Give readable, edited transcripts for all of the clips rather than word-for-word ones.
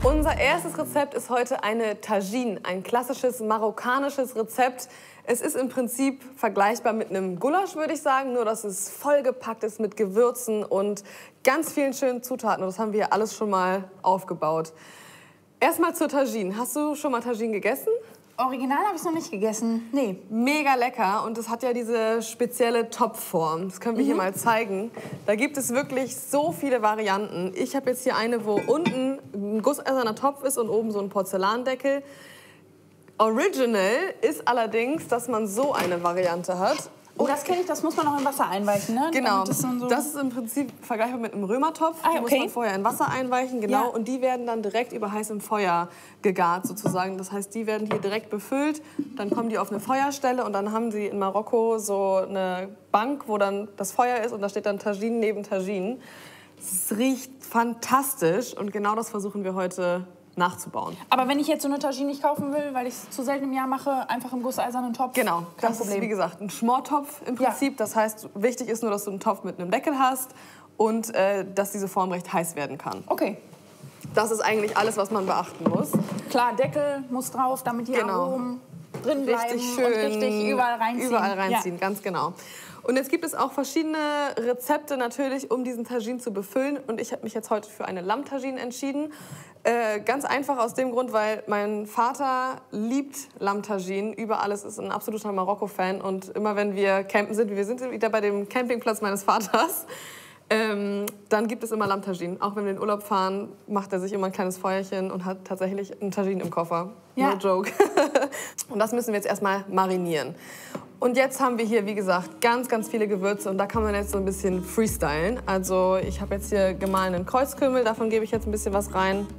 Unser erstes Rezept ist heute eine Tagine, ein klassisches marokkanisches Rezept. Es ist im Prinzip vergleichbar mit einem Gulasch, würde ich sagen, nur dass es vollgepackt ist mit Gewürzen und ganz vielen schönen Zutaten. Und das haben wir alles schon mal aufgebaut. Erstmal zur Tagine. Hast du schon mal Tagine gegessen? Original habe ich es noch nicht gegessen. Nee. Mega lecker und es hat ja diese spezielle Topfform. Das können wir hier mal zeigen. Da gibt es wirklich so viele Varianten. Ich habe jetzt hier eine, wo unten ein gusseiserner Topf ist und oben so ein Porzellandeckel. Original ist allerdings, dass man so eine Variante hat. Oh, das kenne ich, das muss man noch in Wasser einweichen, ne? Genau, das ist im Prinzip vergleichbar mit einem Römertopf. Die muss man vorher in Wasser einweichen, genau. Ja. Und die werden dann direkt über heißem Feuer gegart sozusagen. Das heißt, die werden hier direkt befüllt, dann kommen die auf eine Feuerstelle und dann haben sie in Marokko so eine Bank, wo dann das Feuer ist und da steht dann Tagine neben Tagine. Es riecht fantastisch und genau das versuchen wir heute nachzubauen. Aber wenn ich jetzt so eine Tagine nicht kaufen will, weil ich es zu selten im Jahr mache, einfach im gusseisernen Topf? Genau, kein das Problem. ist wie gesagt ein Schmortopf im Prinzip. Ja. Das heißt, wichtig ist nur, dass du einen Topf mit einem Deckel hast und dass diese Form recht heiß werden kann. Okay. Das ist eigentlich alles, was man beachten muss. Klar, Deckel muss drauf, damit die Aromen drin bleiben richtig schön und richtig überall reinziehen. Überall reinziehen, ganz genau. Und jetzt gibt es auch verschiedene Rezepte natürlich, um diesen Tagine zu befüllen. Und ich habe mich jetzt heute für eine Lammtagine entschieden. Ganz einfach aus dem Grund, weil mein Vater liebt Lammtagine über alles, ist ein absoluter Marokko-Fan. Und immer wenn wir campen sind, wir sind wieder bei dem Campingplatz meines Vaters, dann gibt es immer Lammtagine. Auch wenn wir in den Urlaub fahren, macht er sich immer ein kleines Feuerchen und hat tatsächlich einen Tagine im Koffer. Ja. No joke. Und das müssen wir jetzt erstmal marinieren. Und jetzt haben wir hier, wie gesagt, ganz, ganz viele Gewürze und da kann man jetzt so ein bisschen freestylen. Also ich habe jetzt hier gemahlenen Kreuzkümmel, davon gebe ich jetzt ein bisschen was rein.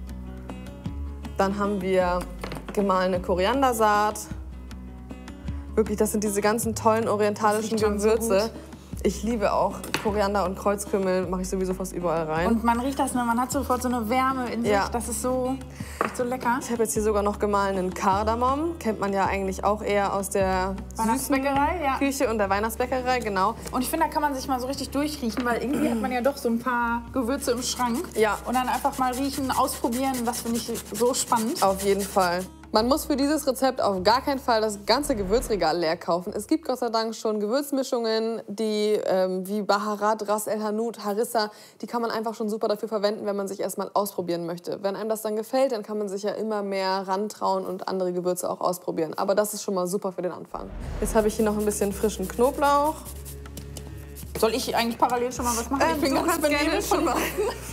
Dann haben wir gemahlene Koriandersaat. Wirklich, das sind diese ganzen tollen orientalischen Gewürze. So ich liebe auch Koriander und Kreuzkümmel, mache ich sowieso fast überall rein. Und man riecht das, ne? Man hat sofort so eine Wärme in sich, ja. Das ist so lecker. Ich habe jetzt hier sogar noch gemahlenen Kardamom, kennt man ja eigentlich auch eher aus der Weihnachtsbäckerei, ja. Küche und der Weihnachtsbäckerei, genau. Und ich finde, da kann man sich mal so richtig durchriechen, weil irgendwie hat man ja doch so ein paar Gewürze im Schrank. Ja. Und dann einfach mal riechen, ausprobieren, das finde ich so spannend. Auf jeden Fall. Man muss für dieses Rezept auf gar keinen Fall das ganze Gewürzregal leer kaufen. Es gibt Gott sei Dank schon Gewürzmischungen, die wie Baharat, Ras El Hanout, Harissa, die kann man einfach schon super dafür verwenden, wenn man sich erstmal ausprobieren möchte. Wenn einem das dann gefällt, dann kann man sich ja immer mehr rantrauen und andere Gewürze auch ausprobieren. Aber das ist schon mal super für den Anfang. Jetzt habe ich hier noch ein bisschen frischen Knoblauch. Soll ich eigentlich parallel schon mal was machen? Ich bin du ganz kannst gerne benebelt schon mal.